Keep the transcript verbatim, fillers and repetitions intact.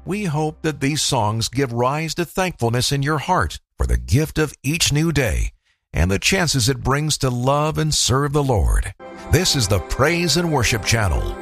We hope that these songs give rise to thankfulness in your heart for the gift of each new day and the chances it brings to love and serve the Lord. This is the Praise and Worship Channel.